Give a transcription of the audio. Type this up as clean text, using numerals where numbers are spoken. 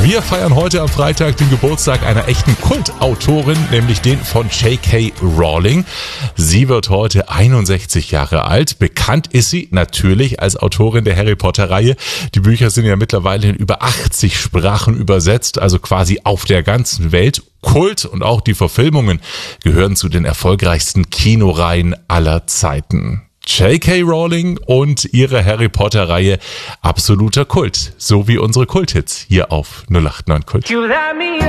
Wir feiern heute am Freitag den Geburtstag einer echten Kultautorin, nämlich den von J.K. Rowling. Sie wird heute 61 Jahre alt. Bekannt ist sie natürlich als Autorin der Harry Potter-Reihe. Die Bücher sind ja mittlerweile in über 80 Sprachen übersetzt, also quasi auf der ganzen Welt. Kult und auch die Verfilmungen gehören zu den erfolgreichsten Kinoreihen aller Zeiten. J.K. Rowling und ihre Harry Potter-Reihe absoluter Kult, so wie unsere Kulthits hier auf 089 Kult.